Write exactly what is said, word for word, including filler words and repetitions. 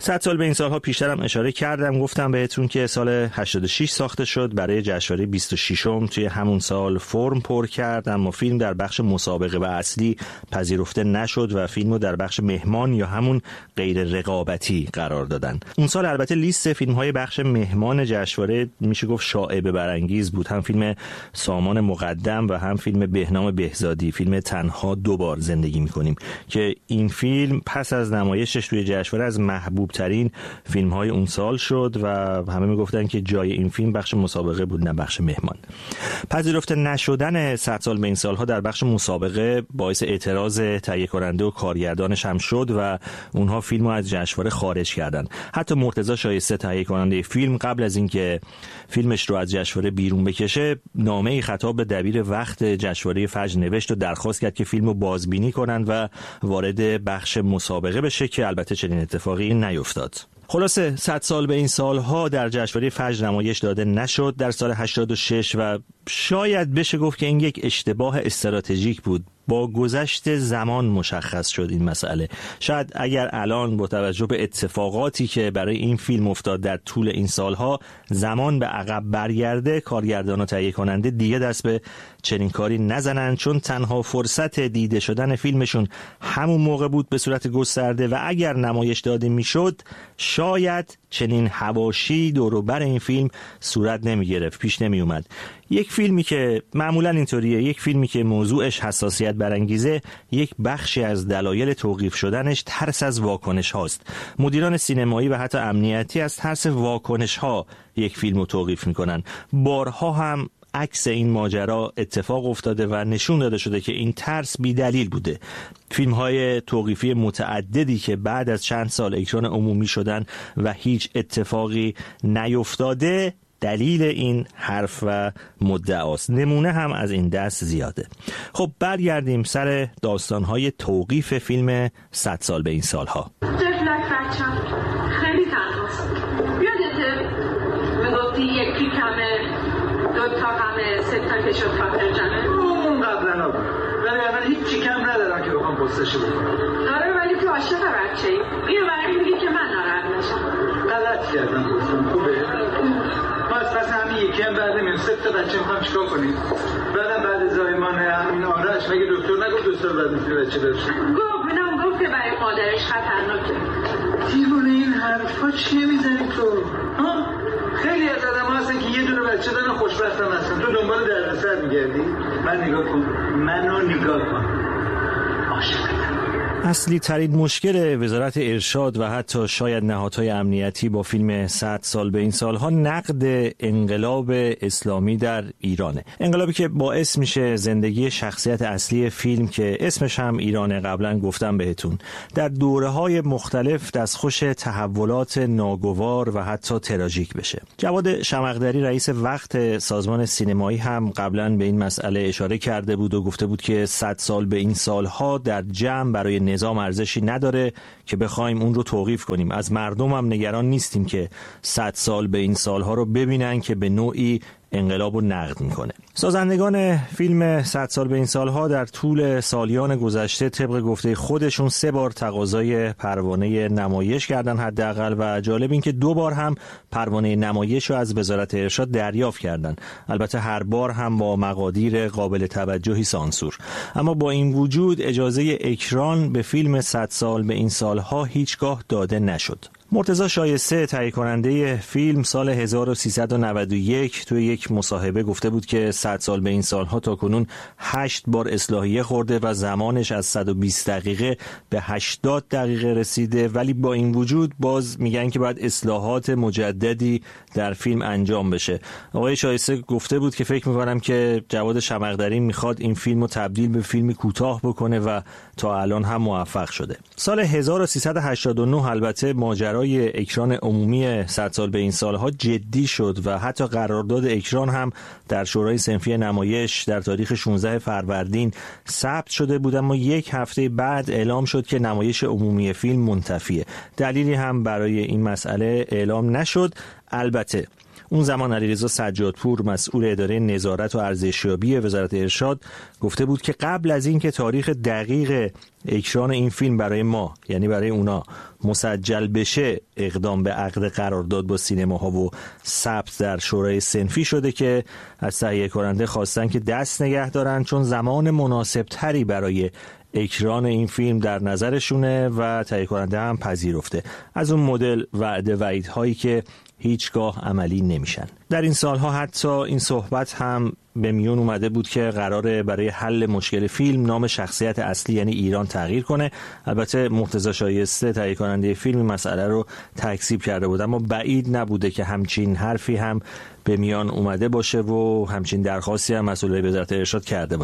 صد سال به این سالها پیشترم اشاره کردم، گفتم بهتون که سال هشتاد و شش ساخته شد، برای جشنواره بیست و ششم توی همون سال فرم پر کرد، اما فیلم در بخش مسابقه و اصلی پذیرفته نشد و فیلمو در بخش مهمان یا همون غیر رقابتی قرار دادن. اون سال البته لیست فیلم‌های بخش مهمان جشنواره میشه گفت شائبه برانگیز بود، هم فیلم سامان مقدم و هم فیلم بهنام بهزادی، فیلم تنها دوبار زندگی می‌کنیم که این فیلم پس از نمایشش توی جشنواره از محبوب ترین فیلم های اون سال شد و همه میگفتن که جای این فیلم بخش مسابقه بود نه بخش مهمان. پذیرفته نشدن صد سال به این سالها در بخش مسابقه باعث اعتراض تهیه کننده و کارگردانش هم شد و اونها فیلمو از جشنواره خارج کردن. حتی مرتضی شایسته تهیه کننده فیلم قبل از اینکه فیلمش رو از جشنواره بیرون بکشه نامه‌ای خطاب به دبیر وقت جشنواره فجر نوشت و درخواست کرد که فیلمو بازبینی کنند و وارد بخش مسابقه بشه که البته چنین اتفاقی نیفتاد. خلاصه صد سال به این سالها در جشنواره فجر نمایش داده نشد در سال هشتاد و شش و شاید بشه گفت که این یک اشتباه استراتژیک بود. با گذشت زمان مشخص شد این مسئله. شاید اگر الان با توجه به اتفاقاتی که برای این فیلم افتاد در طول این سالها زمان به عقب برگرده، کارگردان و تهیه کننده دیگه دست به چنین کاری نزنن، چون تنها فرصت دیده شدن فیلمشون همون موقع بود به صورت گسترده و اگر نمایش داده میشد شاید چنین حواشی دور و بر این فیلم صورت نمی گرفت، پیش نمی اومد. یک فیلمی که معمولا اینطوریه، یک فیلمی که موضوعش حساسیت برانگیزه، یک بخشی از دلایل توقیف شدنش ترس از واکنش هاست. مدیران سینمایی و حتی امنیتی از ترس واکنش ها یک فیلمو توقیف میکنن. بارها هم عکس این ماجرا اتفاق افتاده و نشون داده شده که این ترس بی دلیل بوده. فیلم های توقیفی متعددی که بعد از چند سال اکران عمومی شدن و هیچ اتفاقی نیفتاده دلیل این حرف و مدعاست. نمونه هم از این دست زیاده. خب برگردیم سر داستانهای توقیف فیلم صد سال به این سالها. طفلک بچم خیلی تنهاست. یادته میگفتی یکی کمه، دو تا همه، سه تا که شد خاطر جمعه؟ اون قبلا بود ولی اول هیچ کم ندارم که بخوام پستشو بکنم. آره ولی تو عاشق بچه ای اینو برای میگی که من ناراحت نشم. غلط کردم گفتم خوبه. پس پس همین یکی هم بعد میام سه تا بچه میخوام چیکار کنیم؟ بعدم بعد زایمان همین آرش مگه دکتر نگفت دو سال بعد میتونی بچه داشت؟ گفت اینم گفت که برای مادرش خطرناکه. دیوونه این حرفا چیه میزنی تو؟ ها؟ خیلی از آدم ها هستن که یه دونه بچه دارن خوشبختم هستن، تو دنبال دردسر میگردی؟ من نگاه کن، منو نگاه کن، عاشقتم. اصلی ترین مشکل وزارت ارشاد و حتی شاید نهادهای امنیتی با فیلم صد سال به این سالها نقد انقلاب اسلامی در ایرانه. انقلابی که باعث میشه زندگی شخصیت اصلی فیلم که اسمش هم ایرانه، قبلا گفتم بهتون، در دوره‌های مختلف دستخوش تحولات ناگوار و حتی تراژیک بشه. جواد شمقدری رئیس وقت سازمان سینمایی هم قبلا به این مسئله اشاره کرده بود و گفته بود که صد سال به این سالها در جمع برای نظام ارزشی نداره که بخوایم اون رو توقیف کنیم. از مردم هم نگران نیستیم که صد سال به این سالها رو ببینن که به نوعی انقلاب رو نقد میکنه. سازندگان فیلم صد سال به این سالها در طول سالیان گذشته طبق گفته خودشون سه بار تقاضای پروانه نمایش کردن حداقل و جالب این که دو بار هم پروانه نمایش رو از وزارت ارشاد دریافت کردن. البته هر بار هم با مقادیر قابل توجهی سانسور. اما با این وجود اجازه اکران به فیلم صد سال به این سالها هیچگاه داده نشد. مرتضی شایسته تهیه کننده فیلم سال هزار و سیصد و نود و یک توی یک مصاحبه گفته بود که صد سال به این سالها تاکنون هشت بار اصلاحیه خورده و زمانش از صد و بیست دقیقه به هشتاد دقیقه رسیده، ولی با این وجود باز میگن که باید اصلاحات مجددی در فیلم انجام بشه. آقای شایسته گفته بود که فکر میکنم که جواد شمقدری میخواد این فیلم رو تبدیل به فیلمی کوتاه بکنه و تا الان هم موفق شده. سال هزار و سیصد و هشتاد و نه البته ماجرا اکران عمومی صد سال به این سالها جدی شد و حتی قرارداد اکران هم در شورای صنفی نمایش در تاریخ شانزده فروردین ثبت شده بود، اما یک هفته بعد اعلام شد که نمایش عمومی فیلم منتفیه. دلیلی هم برای این مسئله اعلام نشد. البته اون زمان علیرضا سجادپور مسئول اداره نظارت و ارزشیابی وزارت ارشاد گفته بود که قبل از این که تاریخ دقیق اکران این فیلم برای ما، یعنی برای اونا، مسجل بشه، اقدام به عقد قرارداد با سینماها و ثبت در شورای صنفی شده که از تهیه کننده خواستن که دست نگه دارن، چون زمان مناسب تری برای اکران این فیلم در نظرشونه و تهیه کننده هم پذیرفته. از اون مدل وعده وعیدهایی که هیچگاه عملی نمیشن. در این سالها حتی این صحبت هم به میون اومده بود که قراره برای حل مشکل فیلم نام شخصیت اصلی یعنی ایران تغییر کنه. البته مرتضی شایسته تهیه کننده فیلم مسئله رو تکذیب کرده بود، اما بعید نبوده که همچین حرفی هم به میان اومده باشه و همچین درخواستی هم مسئول وزارت ارشاد کرده باشه.